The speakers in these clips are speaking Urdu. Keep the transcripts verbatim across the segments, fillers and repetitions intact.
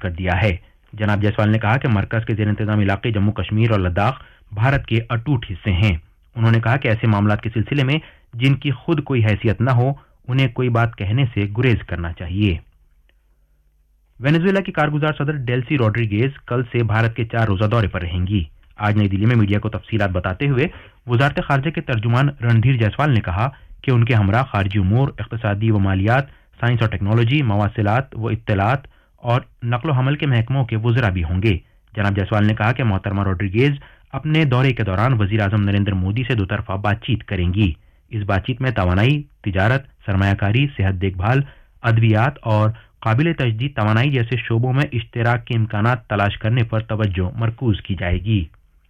کر دیا ہے۔ جناب جیسوال نے کہا کہ مرکز کے زیر انتظام علاقے جموں کشمیر اور لداخ بھارت کے اٹوٹ حصے ہیں۔ انہوں نے کہا کہ ایسے معاملات کے سلسلے میں جن کی خود کوئی حیثیت نہ ہو انہیں کوئی بات کہنے سے گریز کرنا چاہیے۔ وینزویلا کی کارگزار صدر ڈیلسی روڈریگیز کل سے بھارت کے چار روزہ دورے پر رہیں گی۔ آج نئی دلی میں میڈیا کو تفصیلات بتاتے ہوئے وزارت خارجہ کے ترجمان رندھیر جیسوال نے کہا کہ ان کے ہمراہ خارجی امور، اقتصادی و مالیات، سائنس اور ٹیکنالوجی، مواصلات و اطلاعات اور نقل و حمل کے محکموں کے وزراء بھی ہوں گے۔ جناب جیسوال نے کہا کہ محترمہ روڈریگیز اپنے دورے کے دوران وزیر اعظم نریندر مودی سے دو طرفہ بات چیت کریں گی۔ اس بات چیت میں توانائی، تجارت، سرمایہ کاری، صحت دیکھ بھال، ادویات اور قابل تجدید توانائی جیسے شعبوں میں اشتراک کے امکانات تلاش کرنے پر توجہ مرکوز کی جائے گی۔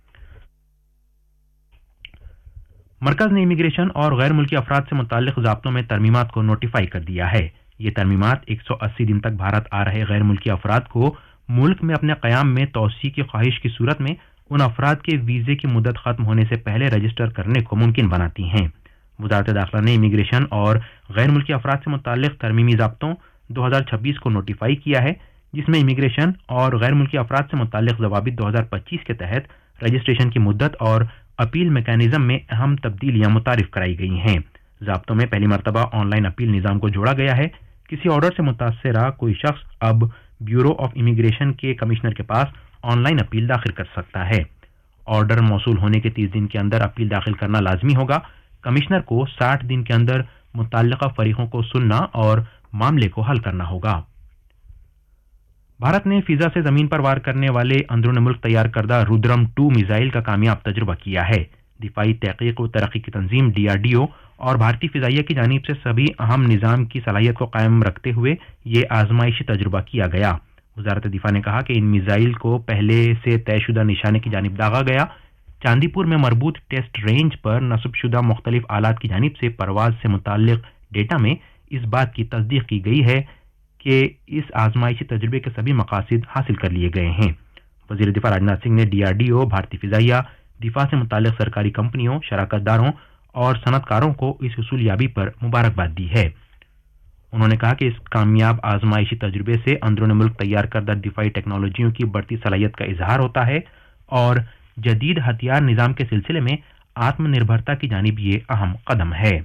مرکز نے امیگریشن اور غیر ملکی افراد سے متعلق ضابطوں میں ترمیمات کو نوٹیفائی کر دیا ہے۔ یہ ترمیمات ایک سو اسی دن تک بھارت آ رہے غیر ملکی افراد کو ملک میں اپنے قیام میں توسیع کی خواہش کی صورت میں ان افراد کے ویزے کی مدت ختم ہونے سے پہلے رجسٹر کرنے کو ممکن بناتی ہیں۔ وزارت داخلہ نے امیگریشن اور غیر ملکی افراد سے متعلق ترمیمی ضابطوں دو ہزار چھبیس کو نوٹیفائی کیا ہے، جس میں امیگریشن اور غیر ملکی افراد سے متعلق ضوابط دو ہزار پچیس کے تحت رجسٹریشن کی مدت اور اپیل میکانزم میں اہم تبدیلیاں متعارف کرائی گئی ہیں۔ ضابطوں میں پہلی مرتبہ آن لائن اپیل نظام کو جوڑا گیا ہے۔ کسی آرڈر سے متاثرہ کوئی شخص اب بیورو آف امیگریشن کے کمشنر کے پاس آن لائن اپیل داخل کر سکتا ہے۔ آرڈر موصول ہونے کے تیس دن کے اندر اپیل داخل کرنا لازمی ہوگا۔ کمشنر کو ساٹھ دن کے اندر متعلقہ فریقوں کو سننا اور معاملے کو حل کرنا ہوگا۔ بھارت نے فضا سے زمین پر وار کرنے والے اندرون ملک تیار کردہ رودرم ٹو میزائل کا کامیاب تجربہ کیا ہے۔ دفاعی تحقیق و ترقی کی تنظیم ڈی آر ڈی او اور بھارتی فضائیہ کی جانب سے سبھی اہم نظام کی صلاحیت کو قائم رکھتے ہوئے یہ آزمائشی تجربہ کیا گیا۔ وزارت دفاع نے کہا کہ ان میزائل کو پہلے سے طے شدہ نشانے کی جانب داغا گیا۔ چاندی پور میں مربوط ٹیسٹ رینج پر نصب شدہ مختلف آلات کی جانب سے پرواز سے متعلق ڈیٹا میں اس بات کی تصدیق کی گئی ہے کہ اس آزمائشی تجربے کے سبھی مقاصد حاصل کر لیے گئے ہیں۔ وزیر دفاع راجناتھ سنگھ نے ڈی آر ڈی او، بھارتی فضائیہ، دفاع سے متعلق سرکاری کمپنیوں، شراکت داروں اور صنعت کاروں کو اس حصول یابی پر مبارکباد دی ہے۔ انہوں نے کہا کہ اس کامیاب آزمائشی تجربے سے اندرون ملک تیار کردہ دفاعی ٹیکنالوجیوں کی بڑھتی صلاحیت کا اظہار ہوتا ہے اور جدید ہتھیار نظام کے سلسلے میں آتم نربھرتا کی جانب یہ اہم قدم ہے۔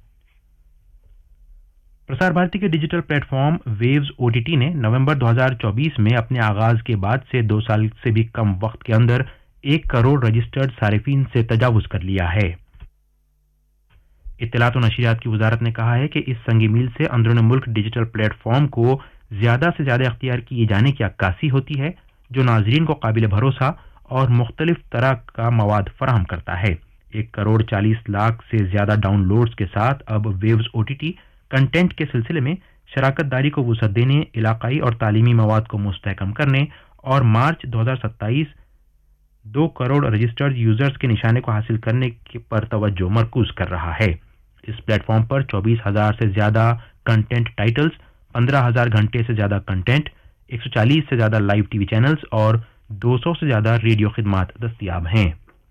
پرسار بھارتی کے digital plate form views O T T نے نومبر دو ہزار چوبیس میں اپنے آغاز کے بعد سے دو سال سے بھی کم وقت کے اندر ایک کروڑ رجسٹرڈ صارفین سے تجاوز کر لیا ہے۔ اطلاعات و نشریات کی وزارت نے کہا ہے کہ اس سنگی میل سے اندرون ملک ڈیجیٹل پلیٹ فارم کو زیادہ سے زیادہ اختیار کیے جانے کی عکاسی ہوتی ہے، جو ناظرین کو قابل بھروسہ اور مختلف طرح کا مواد فراہم کرتا ہے۔ ایک کروڑ چالیس لاکھ سے زیادہ ڈاؤن لوڈز کے ساتھ اب views O T T content کے سلسلے میں شراکت داری کو وسعت دینے، علاقائی اور تعلیمی مواد کو مستحکم کرنے اور مارچ دو ہزار ستائیس دو کروڑ رجسٹرڈ یوزرز کے نشانے کو حاصل کرنے پر توجہ مرکوز کر رہا ہے۔ اس پلیٹ فارم پر چوبیس ہزار سے زیادہ کنٹینٹ ٹائٹلز، پندرہ ہزار گھنٹے سے زیادہ کنٹینٹ، ایک سو چالیس سے زیادہ لائیو ٹی وی چینلز اور دو سو سے زیادہ ریڈیو خدمات دستیاب ہیں۔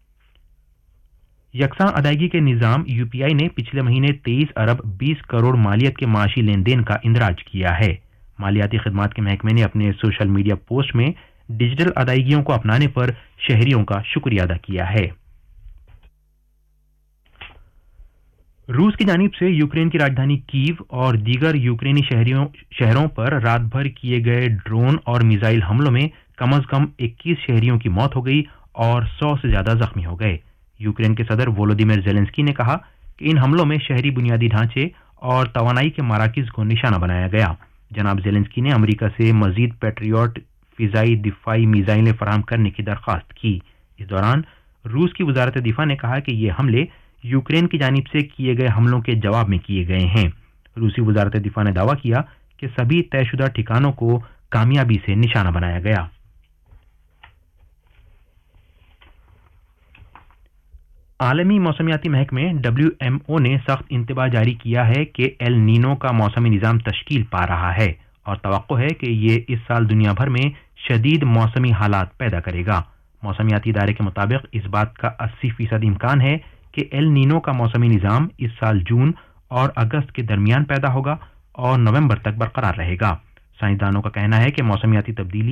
یکساں ادائیگی کے نظام یو پی آئی نے پچھلے مہینے تیئیس ارب بیس کروڑ مالیت کے معاشی لین دین کا اندراج کیا ہے۔ مالیاتی خدمات کے محکمے نے اپنے سوشل میڈیا پوسٹ میں ڈیجیٹل ادائیگیوں کو اپنانے پر شہریوں کا شکریہ ادا کیا ہے۔ روس کی جانب سے یوکرین کی راجدھانی کیو اور دیگر یوکرینی شہریوں شہروں پر رات بھر کیے گئے ڈرون اور میزائل حملوں میں کم از کم اکیس شہریوں کی موت ہو گئی اور سو سے زیادہ زخمی ہو گئے۔ یوکرین کے صدر وولودیمیر زیلنسکی نے کہا کہ ان حملوں میں شہری بنیادی ڈھانچے اور توانائی کے مراکز کو نشانہ بنایا گیا۔ جناب زیلنسکی نے امریکہ سے مزید پیٹریوٹ فضائی دفاعی میزائلیں فراہم کرنے کی درخواست کی۔ اس دوران روس کی وزارت دفاع نے کہا کہ یہ حملے یوکرین کی جانب سے کیے گئے حملوں کے جواب میں کیے گئے ہیں۔ روسی وزارت دفاع نے دعویٰ کیا کہ سبھی طے شدہ ٹھکانوں کو کامیابی سے نشانہ بنایا گیا۔ عالمی موسمیاتی محکمے ڈبلیو ایم او نے سخت انتباہ جاری کیا ہے کہ ایل نینو کا موسمی نظام تشکیل پا رہا ہے اور توقع ہے کہ یہ اس سال دنیا بھر میں شدید موسمی حالات پیدا کرے گا۔ موسمیاتی ادارے کے مطابق اس بات کا اسی فیصد امکان ہے کہ ایل نینو کا موسمی نظام اس سال جون اور اگست کے درمیان پیدا ہوگا اور نومبر تک برقرار رہے گا۔ سائنسدانوں کا کہنا ہے کہ موسمیاتی تبدیلی